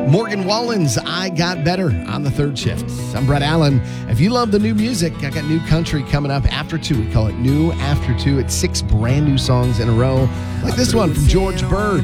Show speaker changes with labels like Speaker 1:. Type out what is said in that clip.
Speaker 1: Morgan Wallen's I Got Better on the third shift. I'm Brett Allen. If you love the new music, I got new country coming up after 2. We call it New After 2. It's 6 brand new songs in a row, like this one from George Bird.